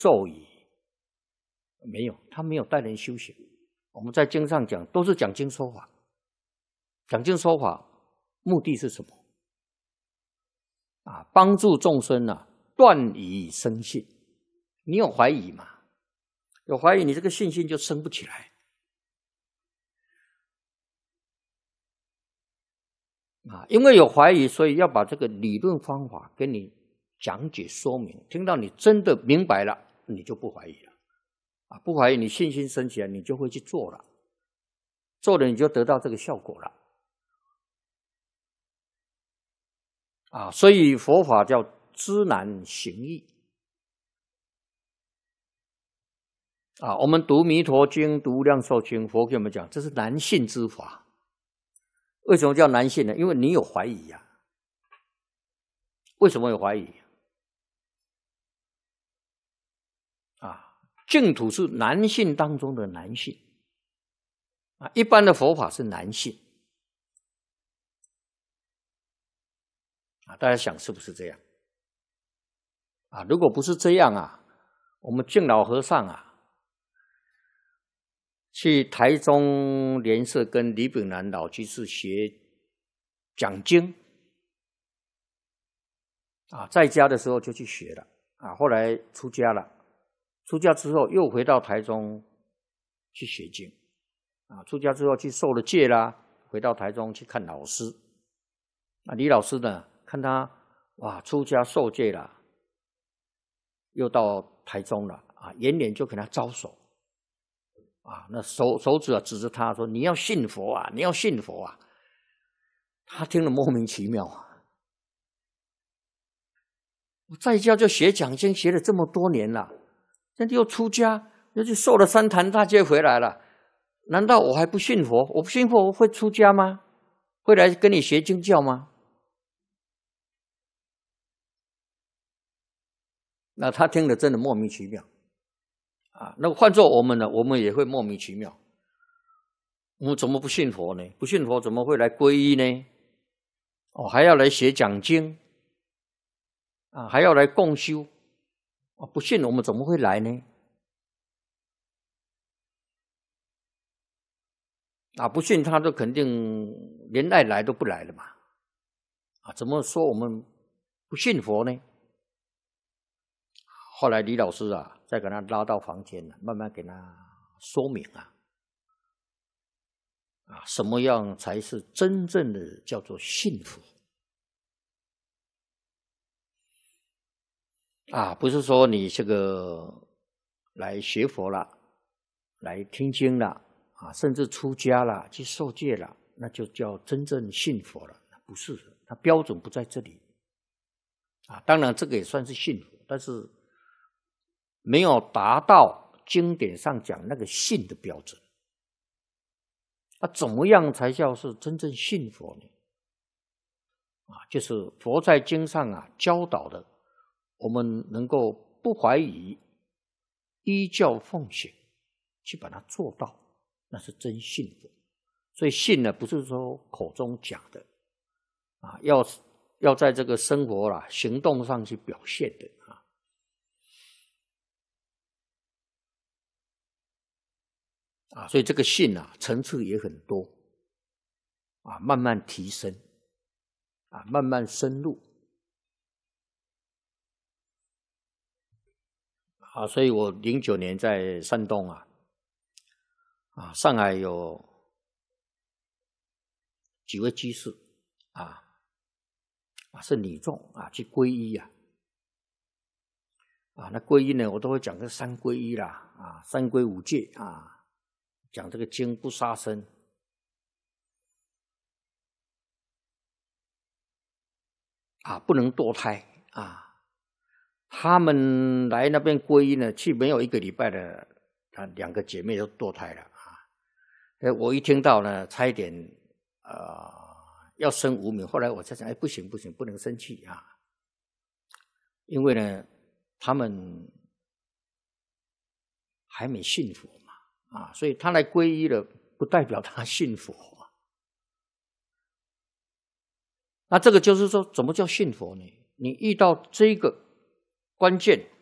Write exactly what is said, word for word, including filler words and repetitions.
咒语，没有，他没有带人修行。我们在经上讲，都是讲经说法。讲经说法目的是什么？啊，帮助众生啊，断疑生信。你有怀疑嘛？有怀疑，你这个信心就生不起来。啊，因为有怀疑，所以要把这个理论方法跟你讲解说明。听到你真的明白了，你就不怀疑了。啊，不怀疑，你信心升起来，你就会去做了。做了，你就得到这个效果了。啊，所以佛法叫知难行易。啊，我们读《弥陀经》、读《量寿经》，佛给我们讲，这是难信之法。为什么叫难信呢？因为你有怀疑呀、啊。为什么有怀疑？啊，净土是难信当中的难信。啊，一般的佛法是难信。啊，大家想是不是这样？啊，如果不是这样啊，我们净老和尚啊，去台中莲社跟李炳南老居士学讲经啊，在家的时候就去学了啊，后来出家了，出家之后又回到台中去学经啊，出家之后去受了戒啦，回到台中去看老师。那李老师呢，看他哇出家受戒了，又到台中了啊，延年就给他招手。啊，那手手指啊指着他说：“你要信佛啊，你要信佛啊！”他听了莫名其妙啊。我在家就学讲经，学了这么多年了，现在又出家，又去受了三坛大戒回来了，难道我还不信佛？我不信佛，我会出家吗？会来跟你学经教吗？那他听了真的莫名其妙。啊，那换做我们呢，我们也会莫名其妙。我们怎么不信佛呢？不信佛怎么会来皈依呢？哦，还要来学讲经，啊，还要来共修。啊，不信我们怎么会来呢？啊，不信他就肯定连爱来都不来了嘛。啊，怎么说我们不信佛呢？后来李老师啊，再给他拉到房间了，慢慢给他说明啊，啊，什么样才是真正的叫做信佛啊？不是说你这个来学佛了，来听经了啊，甚至出家了，去受戒了，那就叫真正信佛了？不是的，它标准不在这里啊。当然，这个也算是信佛，但是没有达到经典上讲那个信的标准。那怎么样才叫是真正信佛呢？啊，就是佛在经上啊教导的，我们能够不怀疑，依教奉行，去把它做到，那是真信佛。所以信呢，不是说口中讲的啊，要要在这个生活啦、行动上去表现的啊。啊，所以这个信啊，层次也很多，啊，慢慢提升，啊，慢慢深入，啊，所以我零九年在山东啊，啊，上海有几位居士，啊，啊是女众啊，去皈依啊，啊，那皈依呢，我都会讲个三皈依啦，啊，三皈五戒啊。讲这个经不杀生，啊，不能堕胎啊。他们来那边皈依呢，去没有一个礼拜的，啊，两个姐妹都堕胎了啊。哎，我一听到呢，差一点呃要生无名。后来我才想，哎，不行不行，不能生气啊，因为呢，他们还没信佛。啊，所以他来皈依了，不代表他信佛啊。那这个就是说，怎么叫信佛呢？你遇到这个关键，